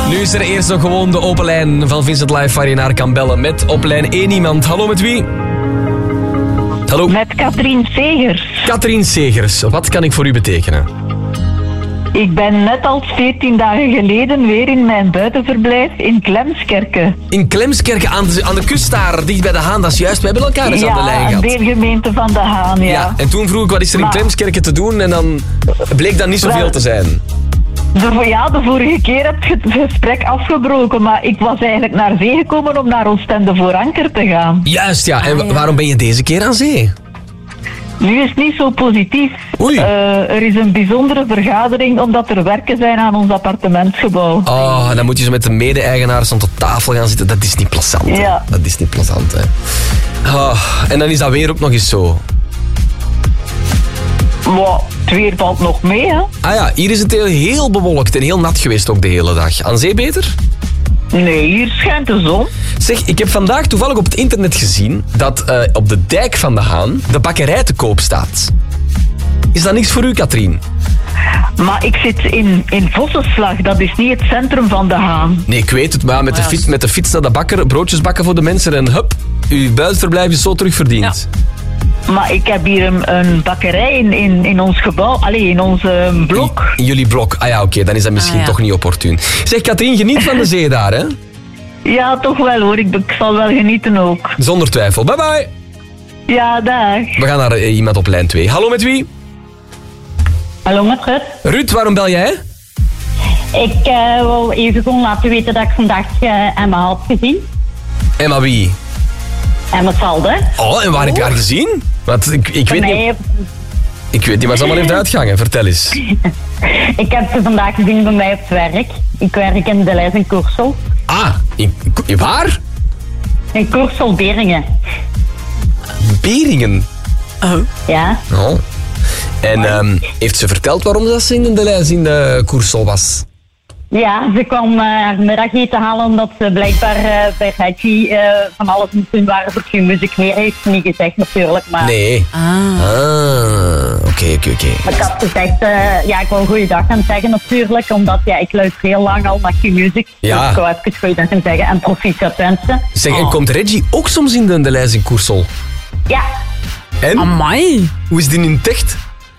Nu is er eerst nog gewoon de open lijn van Vincent Live waar je naar kan bellen met op lijn 1 iemand. Hallo, met wie? Hallo. Met Katrien Segers. Katrien Segers, wat kan ik voor u betekenen? Ik ben net als 14 dagen geleden weer in mijn buitenverblijf in Klemskerke. In Klemskerke aan de kust daar, dicht bij de Haan. Dat is juist, we hebben elkaar eens aan de lijn Ja, gehad. deelgemeente van de Haan, ja. En toen vroeg ik, wat is er in Klemskerke te doen? En dan bleek dat niet zoveel te zijn. De vorige keer heb je het gesprek afgebroken, maar ik was eigenlijk naar zee gekomen om naar Oostende voor anker te gaan. Juist, ja. En waarom ben je deze keer aan zee? Nu is het niet zo positief. Oei. Er is een bijzondere vergadering omdat er werken zijn aan ons appartementsgebouw. Oh, dan moet je zo met de mede-eigenaars aan tot tafel gaan zitten. Dat is niet plezant. Hè. Ja. Dat is niet plezant, hè. Oh, en dan is dat weer ook nog eens zo. Maar het weer valt nog mee, hè? Ah ja, hier is het heel bewolkt en heel nat geweest ook de hele dag. Aan zee beter? Nee, hier schijnt de zon. Zeg, ik heb vandaag toevallig op het internet gezien dat op de dijk van de Haan de bakkerij te koop staat. Is dat niks voor u, Katrien? Maar ik zit in Vossenslag, dat is niet het centrum van de Haan. Nee, ik weet het, maar met de fiets naar de bakker, broodjes bakken voor de mensen en hup, uw buitenverblijf is zo terugverdiend. Ja. Maar ik heb hier een bakkerij in ons gebouw, in ons blok. In jullie blok. Ah ja, oké, dan is dat misschien toch niet opportun. Zeg, Katrien, geniet van de zee daar, hè? Ja, toch wel hoor, ik zal wel genieten ook. Zonder twijfel. Bye bye. Ja, dag. We gaan naar iemand op lijn 2. Hallo, met wie? Hallo met Ruud. Ruud, waarom bel jij? Ik wil even gewoon laten weten dat ik vandaag Emma had gezien. Emma wie? Emma Salde. Oh, en waar heb je haar gezien? Want ik weet niet... Ik weet niet wat ze allemaal heeft uitgehangen. Vertel eens. Ik heb ze vandaag gezien bij mij op het werk. Ik werk in de lijst in Koersel. Ah, in waar? In Koersel, Beringen. Beringen? Ja. Oh. En heeft ze verteld waarom dat ze in de lijst in de Koersel was? Ja, ze kwam haar middageten halen omdat ze blijkbaar bij Reggie van alles moet doen waar ze geen muziek meer heeft. Niet gezegd natuurlijk, maar... Nee. Oké. Maar ik had gezegd, ik wil goeiedag gaan zeggen natuurlijk, omdat ik luister heel lang al naar Q-Music. Ja. Dus ik wou even goeiedag gaan zeggen en proficiat wensen. Zeg, en komt Reggie ook soms in de lijst in Koersel? Ja. En? Amai. Hoe is die in het echt?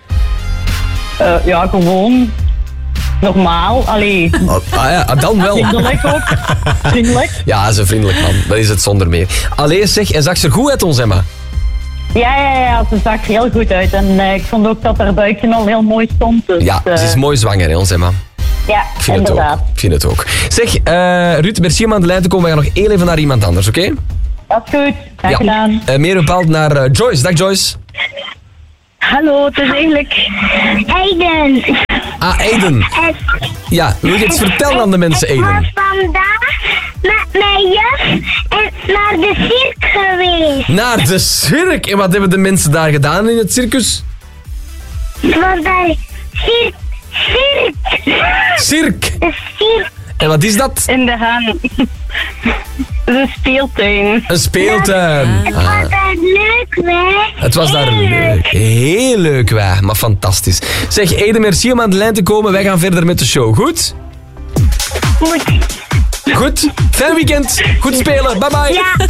Gewoon... Normaal, Dan wel. Vriendelijk ook. Vriendelijk. Ja, ze is een vriendelijk man. Dat is het zonder meer. Allee, zeg, en zag ze er goed uit ons, Emma? Ja, ze zag er heel goed uit. En ik vond ook dat haar buikje al heel mooi stond. Dus, Ja, ze is mooi zwanger, hè, ons Emma. Ja, Ik vind inderdaad. het ook. Zeg, Ruud, merci om aan de lijn te komen. We gaan nog heel even naar iemand anders, oké? Dat is goed. Graag gedaan. Meer bepaald naar Joyce. Dag, Joyce. Hallo, het is eigenlijk Aiden. Ah, Aiden. Ja, wil je iets vertellen aan de mensen, Ik Aiden? was vandaag met mijn juf naar de cirk geweest. Naar de cirk. En wat hebben de mensen daar gedaan in het circus? Want daar cirk. Cirk. De cirk. En wat is dat? in de Haan. De speeltuin. Een speeltuin. Het was daar leuk, hè? Het was daar leuk. Heel leuk, wij. Maar fantastisch. Zeg, Aiden, merci om aan de lijn te komen. Wij gaan verder met de show. Goed? Goed. Goed. Fijn weekend. Goed spelen. Bye bye. Ja.